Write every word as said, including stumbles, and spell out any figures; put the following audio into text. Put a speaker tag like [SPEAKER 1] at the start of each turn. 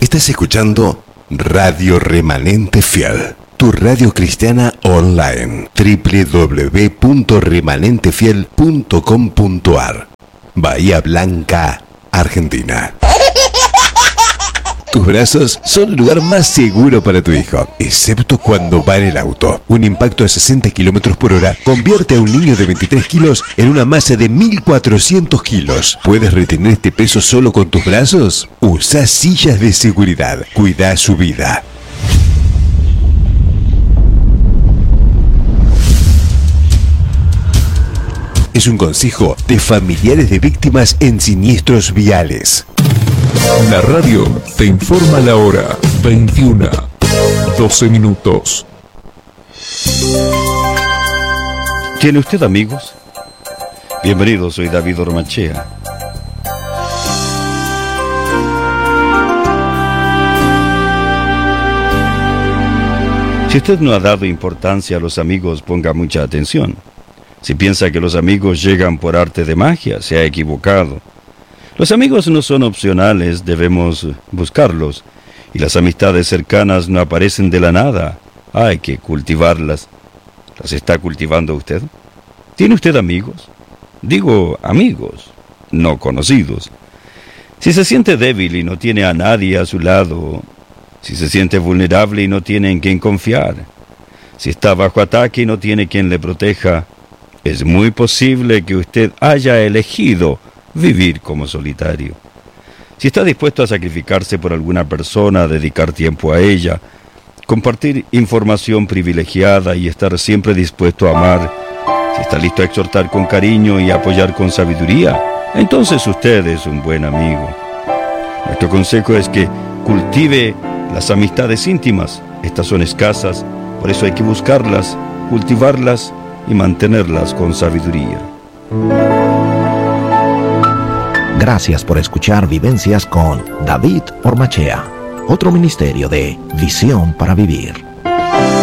[SPEAKER 1] Estás escuchando Radio Remanente Fiel, tu radio cristiana online, doble u doble u doble u punto remanente fiel punto com punto a r, Bahía Blanca, Argentina. Tus brazos son el lugar más seguro para tu hijo, excepto cuando va en el auto. Un impacto de sesenta kilómetros por hora convierte a un niño de veintitrés kilos en una masa de mil cuatrocientos kilos. ¿Puedes retener este peso solo con tus brazos? Usa sillas de seguridad. Cuida su vida. Es un consejo de familiares de víctimas en siniestros viales.
[SPEAKER 2] La radio te informa la hora, veintiuna, doce minutos.
[SPEAKER 3] ¿Tiene usted amigos? Bienvenido, soy David Ormachea. Si usted no ha dado importancia a los amigos, ponga mucha atención. Si piensa que los amigos llegan por arte de magia, se ha equivocado. Los amigos no son opcionales, debemos buscarlos. Y las amistades cercanas no aparecen de la nada, hay que cultivarlas. ¿Las está cultivando usted? ¿Tiene usted amigos? Digo amigos, no conocidos. Si se siente débil y no tiene a nadie a su lado, si se siente vulnerable y no tiene en quien confiar, si está bajo ataque y no tiene quien le proteja, es muy posible que usted haya elegido vivir como solitario. Si está dispuesto a sacrificarse por alguna persona, a dedicar tiempo a ella, compartir información privilegiada y estar siempre dispuesto a amar, si está listo a exhortar con cariño y apoyar con sabiduría, entonces usted es un buen amigo. Nuestro consejo es que cultive las amistades íntimas. Estas son escasas, por eso hay que buscarlas, cultivarlas y mantenerlas con sabiduría.
[SPEAKER 4] Gracias por escuchar Vivencias con David Ormachea, otro ministerio de Visión para Vivir.